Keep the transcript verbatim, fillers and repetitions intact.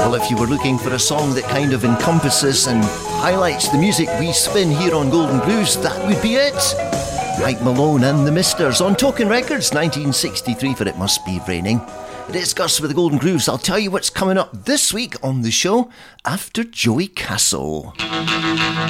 Well, if you were looking for a song that kind of encompasses and highlights the music we spin here on Golden Grooves, that would be it. Mike Malone and the Misters on Token Records, nineteen sixty-three for It Must Be Raining. It is Gus with the Golden Grooves. I'll tell you what's coming up this week on the show after Joey Castle.